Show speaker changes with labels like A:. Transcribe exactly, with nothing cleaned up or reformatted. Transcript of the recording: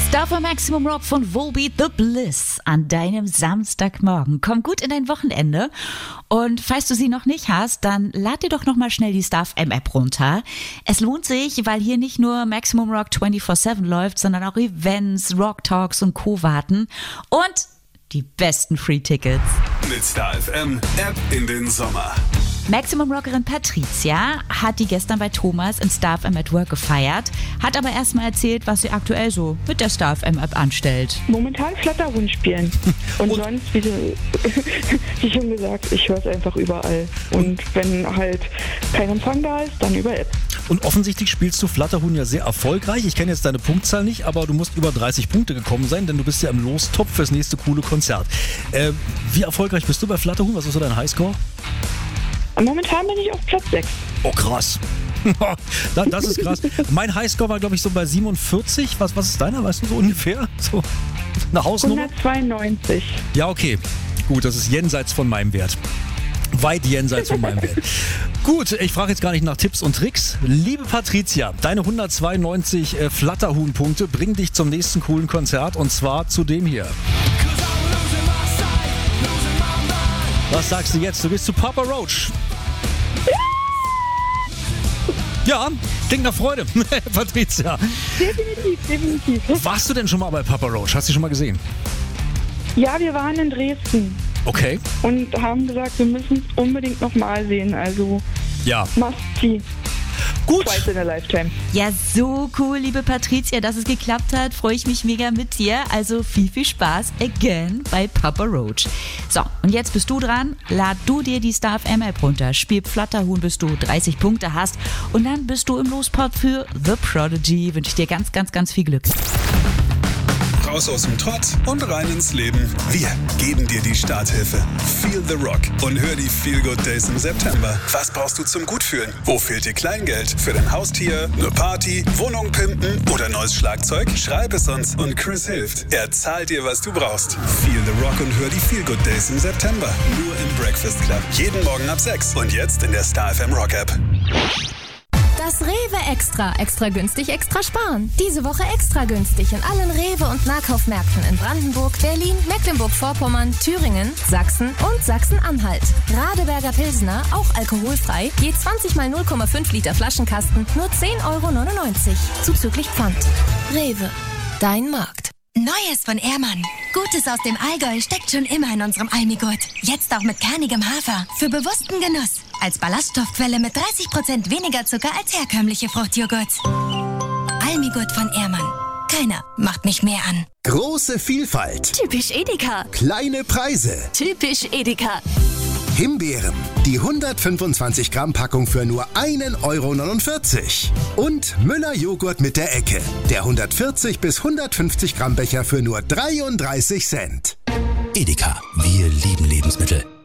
A: Star für Maximum Rock von Volbeat, The Bliss an deinem Samstagmorgen. Komm gut in dein Wochenende und falls du sie noch nicht hast, dann lad dir doch nochmal schnell die Star F M App runter. Es lohnt sich, weil hier nicht nur Maximum Rock vierundzwanzig sieben läuft, sondern auch Events, Rock Talks und Co. warten und die besten Free-Tickets.
B: Mit Star F M App in den Sommer.
A: Maximum-Rockerin Patricia hat die gestern bei Thomas in Star F M at Work gefeiert, hat aber erstmal erzählt, was sie aktuell so mit der Star F M App anstellt.
C: Momentan Flatterhund spielen. Und, und sonst, wie, wie schon gesagt, ich höre es einfach überall. Und wenn halt kein Empfang da ist, dann über App.
D: Und offensichtlich spielst du Flatterhuhn ja sehr erfolgreich. Ich kenne jetzt deine Punktzahl nicht, aber du musst über dreißig Punkte gekommen sein, denn du bist ja im Lostopf fürs nächste coole Konzert. Äh, wie erfolgreich bist du bei Flatterhuhn? Was ist so dein Highscore?
C: Momentan bin ich auf Platz sechs.
D: Oh, krass. Das ist krass. Mein Highscore war, glaube ich, so bei siebenundvierzig. Was, was ist deiner? Weißt du so ungefähr? So eine Hausnummer?
C: hundertzweiundneunzig.
D: Ja, okay. Gut, das ist jenseits von meinem Wert. Weit jenseits von meinem Wert. Gut, ich frage jetzt gar nicht nach Tipps und Tricks. Liebe Patricia, deine hundertzweiundneunzig äh, Flatterhuhn-Punkte bringen dich zum nächsten coolen Konzert und zwar zu dem hier. Was sagst du jetzt? Du bist zu Papa Roach. Ja, klingt nach Freude, Patricia.
C: Definitiv, definitiv.
D: Warst du denn schon mal bei Papa Roach? Hast du die schon mal gesehen?
C: Ja, wir waren in Dresden.
D: Okay.
C: Und haben gesagt, wir müssen es unbedingt nochmal sehen. Also,
D: ja.
C: Must see.
D: Gut.
C: Twice in a lifetime.
A: Ja, so cool, liebe Patricia, dass es geklappt hat. Freue ich mich mega mit dir. Also viel, viel Spaß again bei Papa Roach. So, und jetzt bist du dran. Lad du dir die Star F M App runter. Spiel Flatterhuhn, bis du dreißig Punkte hast. Und dann bist du im Lospot für The Prodigy. Wünsche ich dir ganz, ganz, ganz viel Glück.
B: Raus aus dem Trott und rein ins Leben. Wir geben dir die Starthilfe. Feel the Rock und hör die Feel Good Days im September. Was brauchst du zum Gutfühlen? Wo fehlt dir Kleingeld? Für dein Haustier, eine Party, Wohnung pimpen oder neues Schlagzeug? Schreib es uns und Chris hilft. Er zahlt dir, was du brauchst. Feel the Rock und hör die Feel Good Days im September. Nur im Breakfast Club. Jeden Morgen ab sechs und jetzt in der Star F M Rock App.
E: Das Rewe Extra. Extra günstig, extra sparen. Diese Woche extra günstig in allen Rewe- und Nahkaufmärkten in Brandenburg, Berlin, Mecklenburg-Vorpommern, Thüringen, Sachsen und Sachsen-Anhalt. Radeberger Pilsner, auch alkoholfrei, je zwanzig mal null Komma fünf Liter Flaschenkasten, nur zehn Euro neunundneunzig. Zuzüglich Pfand. Rewe. Dein Markt.
F: Neues von Ehrmann. Gutes aus dem Allgäu steckt schon immer in unserem Almigurt. Jetzt auch mit kernigem Hafer. Für bewussten Genuss. Als Ballaststoffquelle mit dreißig Prozent weniger Zucker als herkömmliche Fruchtjoghurts. Almigurt von Ehrmann. Keiner macht mich mehr an.
G: Große Vielfalt.
E: Typisch Edeka.
G: Kleine Preise.
E: Typisch Edeka.
G: Himbeeren. Die hundertfünfundzwanzig Gramm Packung für nur einen Euro neunundvierzig. Und Müller Joghurt mit der Ecke. Der hundertvierzig bis hundertfünfzig Gramm Becher für nur dreiunddreißig Cent.
H: Edeka. Wir lieben Lebensmittel.